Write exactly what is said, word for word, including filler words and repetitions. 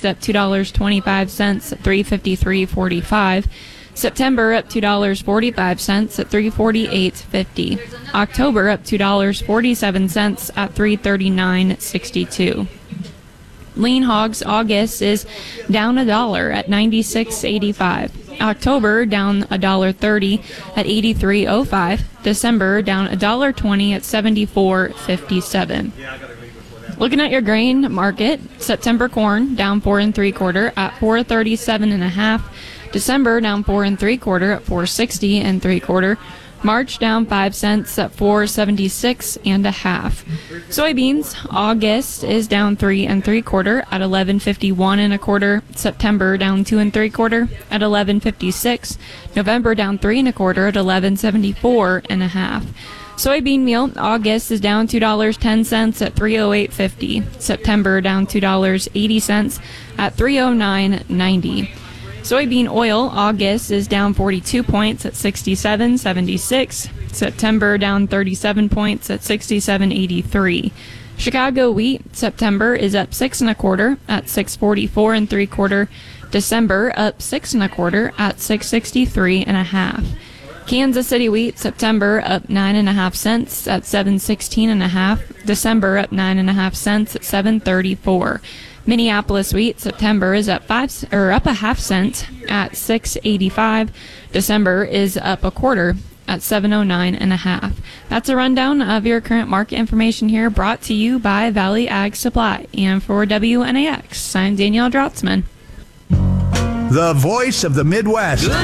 August up two dollars and twenty-five cents at three fifty-three forty-five. September up two dollars and forty-five cents at three forty-eight fifty. October up two dollars and forty-seven cents at three thirty-nine sixty-two. Lean hogs August is down a dollar at ninety-six eighty-five. October down a dollar thirty at eighty-three oh five. December down a dollar twenty at seventy-four fifty-seven. Looking at your grain market, September corn down four and three quarter at four thirty-seven and a half. December down four and three quarter at four sixty and three quarter. March down five cents at four seventy-six and a half. Soybeans August is down three and three quarter at eleven fifty-one and a quarter. September down two and three quarter at eleven fifty-six. November down three and a quarter at eleven seventy-four and a half. Soybean meal August is down two dollars and ten cents at three oh eight fifty. September down two dollars and eighty cents at three oh nine ninety. Soybean oil August is down forty-two points at sixty-seven seventy-six. September down thirty-seven points at sixty-seven eighty-three. Chicago wheat September is up six and a quarter at six forty-four and three quarter. December up six and a quarter at six sixty-three and a half. Kansas City wheat September up nine and a half cents at seven sixteen and a half. December up nine and a half cents at seven thirty-four. Minneapolis wheat September is up five or up a half cent at six eighty-five. December is up a quarter at seven oh nine and a half. That's a rundown of your current market information here, brought to you by Valley Ag Supply. And for W N A X, I'm Danielle Drotzman. The voice of the Midwest.